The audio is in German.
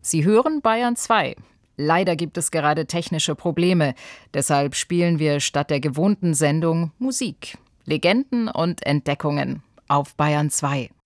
Sie hören Bayern 2. Leider gibt es gerade technische Probleme. Deshalb spielen wir statt der gewohnten Sendung Musik. Legenden und Entdeckungen auf Bayern 2.